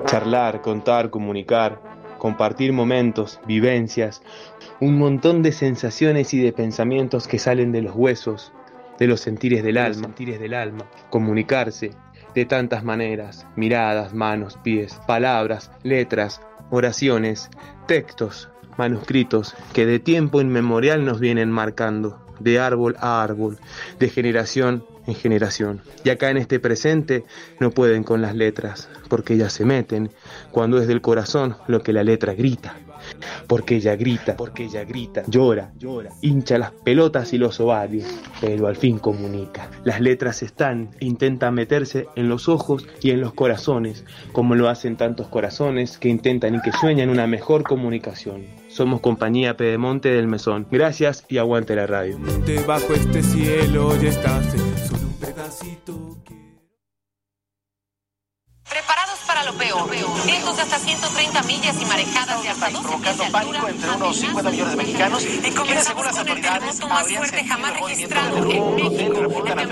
Charlar, contar, comunicar, compartir momentos, vivencias, un montón de sensaciones y de pensamientos que salen de los huesos, de los sentires del alma, comunicarse de tantas maneras, miradas, manos, pies, palabras, letras, oraciones, textos, manuscritos que de tiempo inmemorial nos vienen marcando, de árbol a árbol, de generación en generación. Y acá en este presente no pueden con las letras, porque ellas se meten cuando es del corazón lo que la letra grita. Porque ella grita, llora, hincha las pelotas y los ovarios, pero al fin comunica. Las letras están e intentan meterse en los ojos y en los corazones, como lo hacen tantos corazones que intentan y que sueñan una mejor comunicación. Somos Compañía Pedemonte del Mesón. Gracias y aguante la radio. Debajo este cielo ya estás, solo un pedacito que... Preparados para lo peor. Vientos de hasta 130 millas y marejadas de hasta 12 provocando pánico entre unos 50 millones de mexicanos, quienes según las autoridades más fuerte jamás registrado en México.